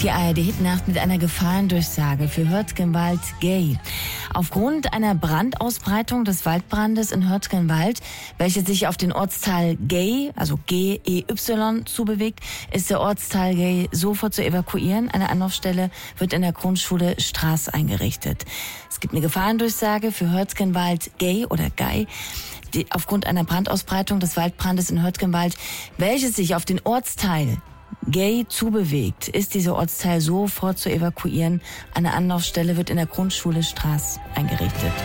Die ARD-Hitnacht mit einer Gefahrendurchsage für Hörtgenwald Gay. Aufgrund einer Brandausbreitung des Waldbrandes in Hörtgenwald, welche sich auf den Ortsteil Gay, also G-E-Y, zubewegt, ist der Ortsteil Gay sofort zu evakuieren. Eine Anlaufstelle wird in der Grundschule Straß eingerichtet. Es gibt eine Gefahrendurchsage für Hörtgenwald Gay oder Gay. Aufgrund einer Brandausbreitung des Waldbrandes in Hörtgenwald, welches sich auf den Ortsteil Gay zubewegt, ist dieser Ortsteil sofort zu evakuieren. Eine Anlaufstelle wird in der Grundschule Straß eingerichtet.